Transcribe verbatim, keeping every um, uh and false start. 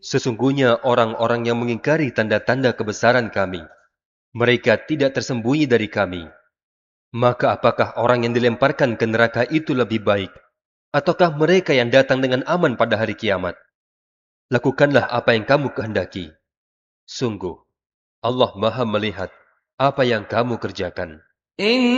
Sesungguhnya orang-orang yang mengingkari tanda-tanda kebesaran kami, mereka tidak tersembunyi dari kami. Maka apakah orang yang dilemparkan ke neraka itu lebih baik? Ataukah mereka yang datang dengan aman pada hari kiamat? Lakukanlah apa yang kamu kehendaki. Sungguh, Allah Maha melihat apa yang kamu kerjakan.